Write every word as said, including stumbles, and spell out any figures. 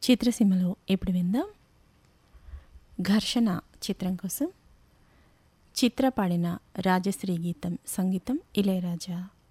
చిత్రసీమలో ఇప్పుడు విందాం ఘర్షణ చిత్రం కోసం చిత్ర పాడిన రాజశ్రీ గీతం సంగీతం ఇళయరాజా.